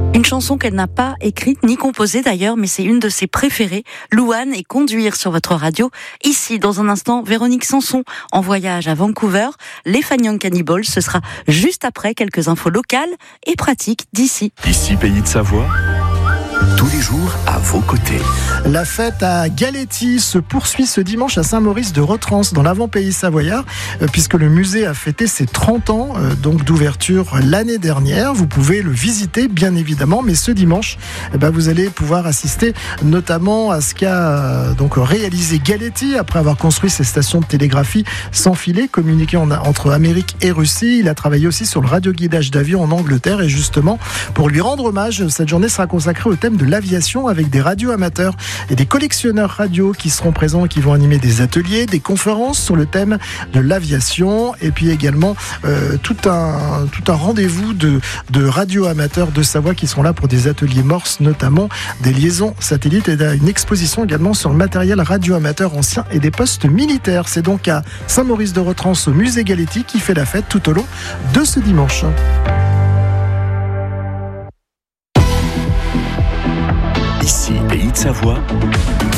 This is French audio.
Une chanson qu'elle n'a pas écrite ni composée d'ailleurs, mais c'est une de ses préférées, Louane et Conduire sur votre radio. Ici, dans un instant, Véronique Sanson en voyage à Vancouver. Les Fanion Cannibals, ce sera juste après quelques infos locales et pratiques d'ici. Ici, Pays de Savoie, tous les jours à vos côtés. La fête à Galetti se poursuit ce dimanche à Saint-Maurice-de-Retrance, dans l'avant-pays savoyard, puisque le musée a fêté ses 30 ans donc d'ouverture l'année dernière. Vous pouvez le visiter, bien évidemment, mais ce dimanche, vous allez pouvoir assister notamment à ce qu'a donc réalisé Galetti après avoir construit ses stations de télégraphie sans filet, communiquant entre Amérique et Russie. Il a travaillé aussi sur le radioguidage d'avion en Angleterre, et justement, pour lui rendre hommage, cette journée sera consacrée au thème de l'aviation, avec des radios amateurs et des collectionneurs radio qui seront présents et qui vont animer des ateliers, des conférences sur le thème de l'aviation, et puis également tout un rendez-vous de radio amateurs de Savoie qui sont là pour des ateliers morses, notamment des liaisons satellites, et une exposition également sur le matériel radio amateur ancien et des postes militaires. C'est donc à Saint-Maurice-de-Retrance au musée Galetti qui fait la fête tout au long de ce dimanche. Ici, Pays de Savoie,